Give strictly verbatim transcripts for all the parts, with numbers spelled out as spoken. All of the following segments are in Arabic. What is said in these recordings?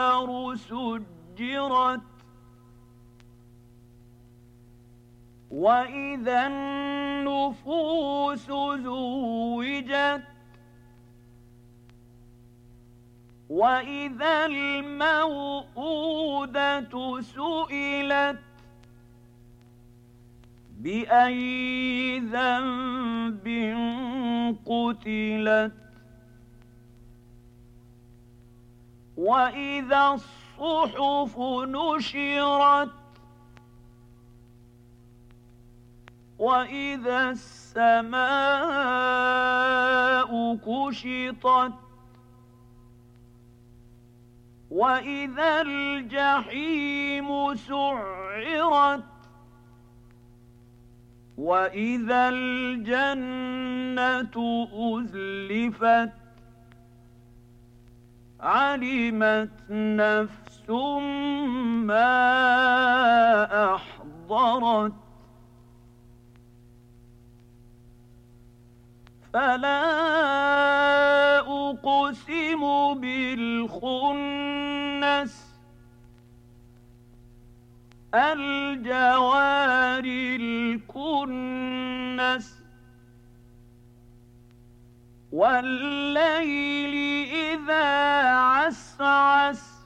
النار سجرت وإذا النفوس زوجت وإذا الموءودة سئلت بأي ذنب قتلت وإذا الصحف نشرت وإذا السماء كشطت وإذا الجحيم سعرت وإذا الجنة أزلفت علمت نفس ما أحضرت فلا أقسم بالخنس الجوار الكنس والليل إذا عسعس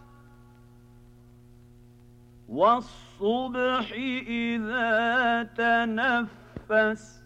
والصبح إذا تنفس